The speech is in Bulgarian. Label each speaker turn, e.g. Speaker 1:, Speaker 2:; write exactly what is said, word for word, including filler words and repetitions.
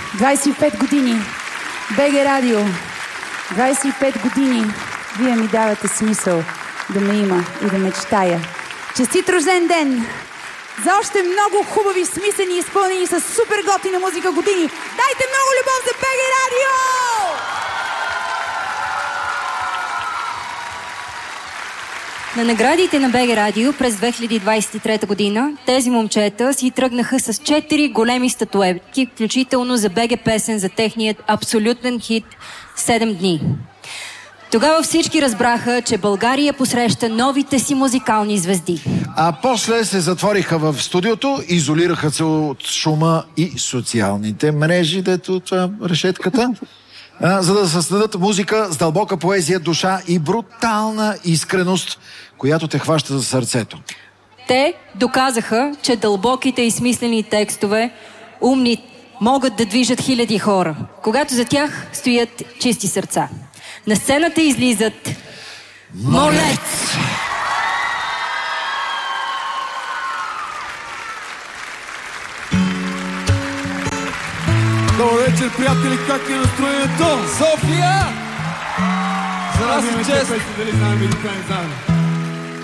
Speaker 1: двайсет и пет години. БГ Радио. двайсет и пет години. Вие ми давате смисъл да ме има и да мечтая. Честит рожден ден! За още много хубави, смислени, изпълнени с супер готина музика години. Дайте много любов за БГ Радио!
Speaker 2: На наградите на БГ Радио през две хиляди двайсет и трета година тези момчета си тръгнаха с четири големи статуетки, включително за БГ песен за техният абсолютен хит седем дни. Тогава всички разбраха, че България посреща новите си музикални звезди.
Speaker 3: А после се затвориха в студиото, изолираха се от шума и социалните мрежи, дето това решетката, а, за да създадат музика с дълбока поезия, душа и брутална искреност, която те хваща за сърцето.
Speaker 2: Те доказаха, че дълбоките и смислени текстове, умни, могат да движат хиляди хора, когато за тях стоят чисти сърца. На сцената излизат Молец!
Speaker 4: Добър вечер, приятели, как е настроението?
Speaker 5: София!
Speaker 4: За нас е чест! Дали знаем или не знаем?